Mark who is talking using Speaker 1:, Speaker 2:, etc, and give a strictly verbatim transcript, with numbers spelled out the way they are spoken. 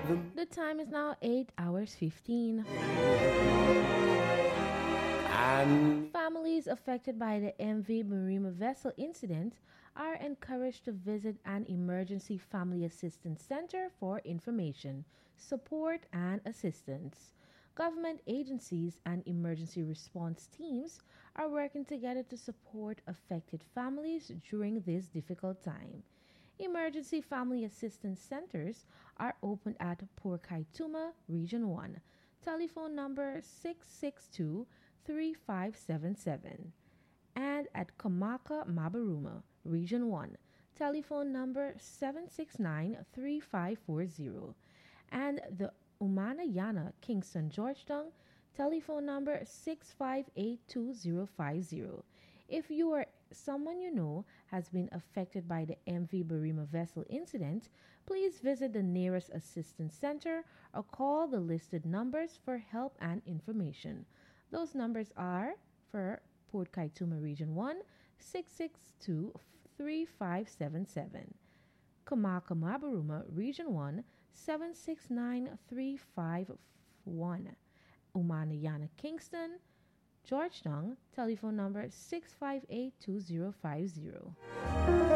Speaker 1: The time is now eight hours fifteen.
Speaker 2: And
Speaker 1: Families affected by the M V Marima vessel incident are encouraged to visit an emergency family assistance center for information, support, and assistance. Government agencies and emergency response teams are working together to support affected families during this difficult time. Emergency family assistance centers are open at Port Kaituma, Region one. Telephone number six six two, three five seven seven. And at Kamaka, Mabaruma, Region one. Telephone number seven six nine, three five four zero. And the Umanayana, Kingston, Georgetown, telephone number six five eight, two zero five zero. If you or someone you know has been affected by the M V Barima vessel incident, please visit the nearest assistance center or call the listed numbers for help and information. Those numbers are for Port Kaituma Region one, six six two, three five seven seven. Kamaka Mabaruma Region one, seven six nine, three five one. Umanayana Kingston, Georgetown, telephone number six five eight, two zero five zero.